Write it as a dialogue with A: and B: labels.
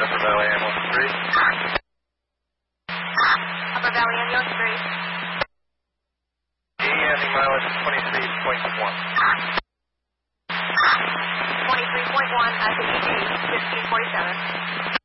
A: Upper Valley Ambulance 3.
B: Upper Valley Ambulance 3.
A: The mileage is 23.1.
B: 23.1 at the ED, 1547.